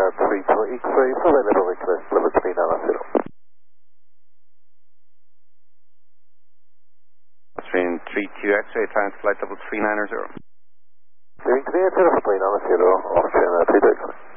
32 X-ray, flight level request, level 390. Australian 32 X-ray, time flight level 390. Clearing clear, 390, Austrian 32 X-ray.